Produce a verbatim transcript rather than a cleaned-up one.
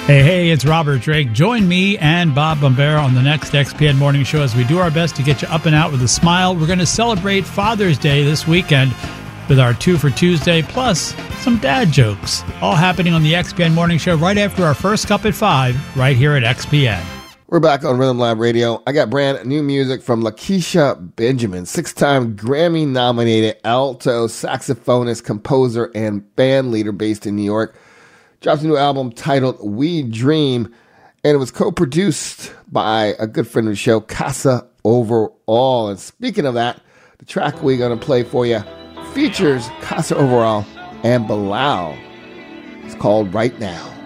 Hey, hey, it's Robert Drake. Join me and Bob Bombera on the next X P N Morning Show as we do our best to get you up and out with a smile. We're going to celebrate Father's Day this weekend with our Two for Tuesday, plus some dad jokes. All happening on the X P N Morning Show right after our first cup at five, right here at X P N. We're back on Rhythm Lab Radio. I got brand new music from Lakeisha Benjamin, six-time Grammy-nominated alto saxophonist, composer, and band leader based in New York. Drops a new album titled We Dream, and it was co-produced by a good friend of the show, Casa Overall. And speaking of that, the track we're going to play for you features Casa Overall and Bilal. It's called Right Now.